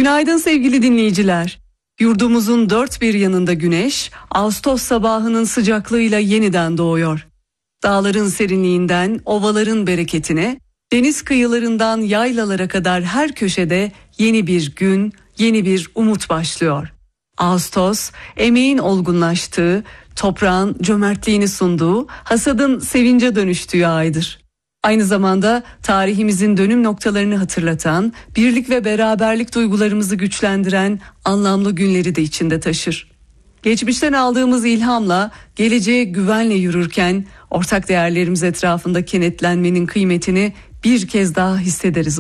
Günaydın sevgili dinleyiciler. Yurdumuzun dört bir yanında güneş, Ağustos sabahının sıcaklığıyla yeniden doğuyor. Dağların serinliğinden, ovaların bereketine, deniz kıyılarından yaylalara kadar her köşede yeni bir gün, yeni bir umut başlıyor. Ağustos, emeğin olgunlaştığı, toprağın cömertliğini sunduğu, hasadın sevince dönüştüğü aydır. Aynı zamanda tarihimizin dönüm noktalarını hatırlatan, birlik ve beraberlik duygularımızı güçlendiren anlamlı günleri de içinde taşır. Geçmişten aldığımız ilhamla, geleceğe güvenle yürürken ortak değerlerimiz etrafında kenetlenmenin kıymetini bir kez daha hissederiz.